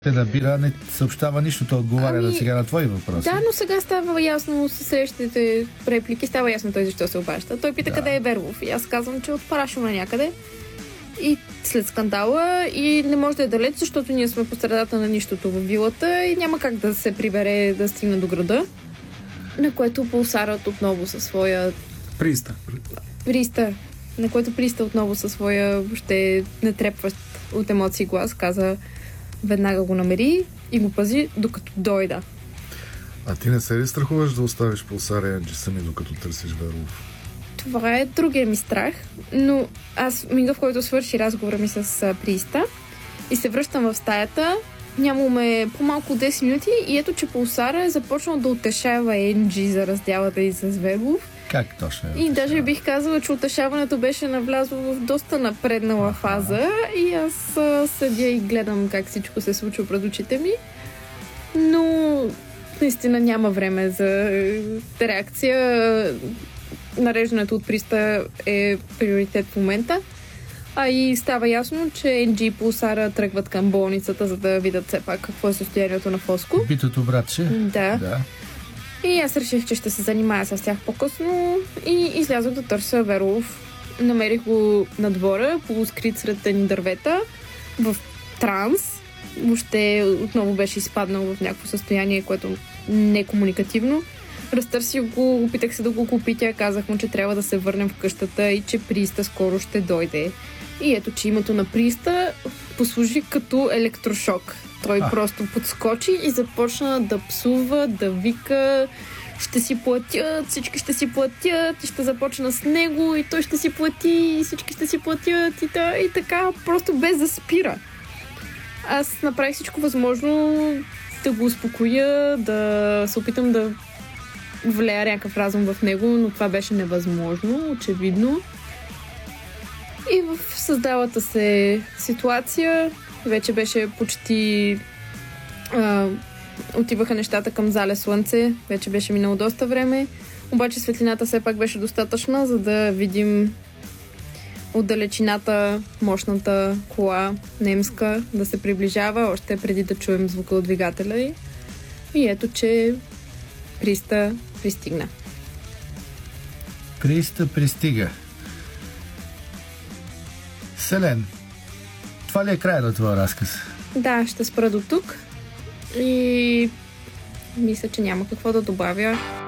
Те да бира не съобщава нищо, той отговаря да сега на твои въпроси. Да, но сега става ясно с срещите реплики, става ясно той защо се обаща. Той пита къде е Верлов и аз казвам, че от Парашума някъде. И след скандала и не може да е далеч, защото ние сме по средата на нищото в вилата и няма как да се прибере да стигне до града. На което Пулсарът отново със своя... Приста. На което Приста отново със своя въобще нетрепващ от емоции глас каза: веднага го намери и го пази, докато дойда. А ти не се ли страхуваш да оставиш Пулсар и Енджи сами, докато търсиш Верлов? Това е другия ми страх, но аз мига, в който свърши разговора ми с Приста и се връщам в стаята, нямаме по-малко 10 минути и ето, че Пулсара е започнал да утешава Енджи за раздялата и с Верлов. Как точно е? И даже бих казала, че утешаването беше навлязло в доста напреднала фаза и аз седя и гледам как всичко се случва пред очите ми, но наистина няма време за реакция. Нареждането от Приста е приоритет в момента, а и става ясно, че Енджи и Пулсара тръгват към болницата, за да видят все пак какво е състоянието на Фоско. Битото братче? Да. И аз реших, че ще се занимая с тях по-късно и излязох да търся Верлов. Намерих го на двора, полускрит сред тъмни дървета, в транс. Въобще отново беше изпаднал в някакво състояние, което не е комуникативно. Разтърсих го, опитах се да го купитя, казах му, че трябва да се върнем в къщата и че Приста скоро ще дойде. И ето, че името на Приста послужи като електрошок. Той просто подскочи и започна да псува, да вика: ще си платят, всички ще си платят, и ще започна с него, и той ще си плати, и всички ще си платят, и така, просто без да спира. Аз направих всичко възможно да го успокоя, да се опитам да влея някакъв разум в него, но това беше невъзможно, очевидно. И в създалата се ситуация вече беше почти... отиваха нещата към зале слънце, вече беше минало доста време, обаче светлината все пак беше достатъчна, за да видим отдалечината мощната кола немска да се приближава, още преди да чуем звука от двигателя й. И ето, че Приста пристигна. Приста пристига. Селен, това ли е края на твоя разказ? Да, ще спра до тук и мисля, че няма какво да добавя.